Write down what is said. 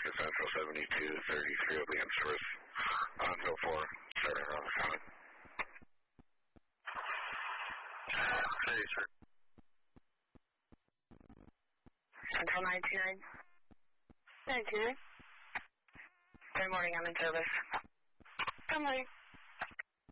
Alaska Central 7233 will be in service on Hill 4, starting around the county. Hey, sir. Central 929. 929. Good morning, I'm in service. Good morning.